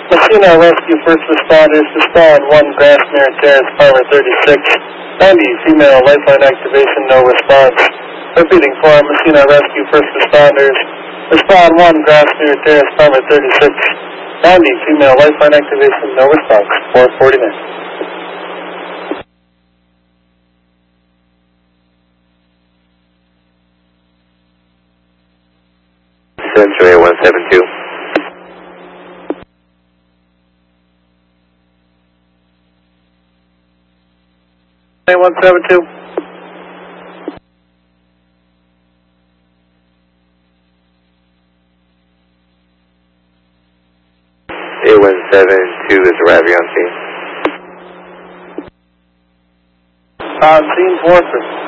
Messina Rescue First Responders to spawn 1 Grassmere Terrace, Farmer 36. 90, female lifeline activation, no response. Repeating for Messina Rescue First Responders. Respond 1 Grassmere Terrace, Farmer 36. 90, female lifeline activation, no response. 449. Century 172. A172. A172 is arriving on scene. On scene 450.